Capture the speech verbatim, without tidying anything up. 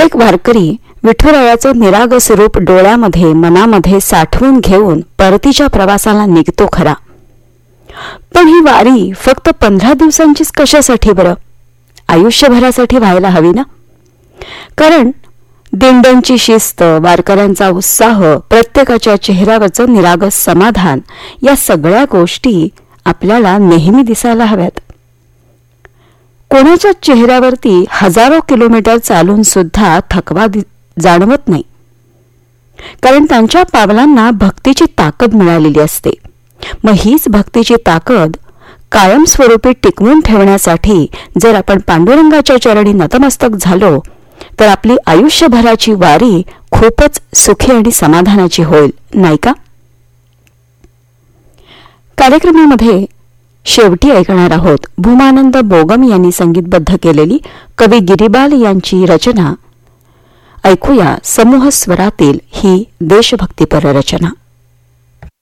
प्रत्येक वारकरी विठुरायाचे निरागस रूप डोळ्यामध्ये मनामध्ये साठवून घेऊन परतीच्या प्रवासाला निघतो खरा, पण ही वारी फक्त पंधरा दिवसांचीच कशासाठी बरं? आयुष्यभरासाठी व्हायला हवी ना? कारण दिंड्यांची शिस्त, वारकऱ्यांचा उत्साह, प्रत्येकाच्या चेहऱ्यावरचं निरागस समाधान या सगळ्या गोष्टी आपल्याला नेहमी दिसायला हव्यात. कोणाच्या चेहऱ्यावरती हजारो किलोमीटर चालून सुद्धा थकवा जाणवत नाही, कारण त्यांच्या पावलांना भक्तीची ताकद मिळालेली असते. मग हीच भक्तीची ताकद कायमस्वरूपी टिकवून ठेवण्यासाठी जर आपण पांडुरंगाच्या चरणी नतमस्तक झालो तर आपली आयुष्यभराची वारी खूपच सुखी आणि समाधानाची होईल, नाही का? कार्यक्रमामध्ये शेवटी ऐकणार आहोत भूमानंद बोगम यांनी संगीतबद्ध केलेली कवी गिरीबाल यांची रचना. ऐकूया समूह स्वरातील ही देशभक्तीपर रचना.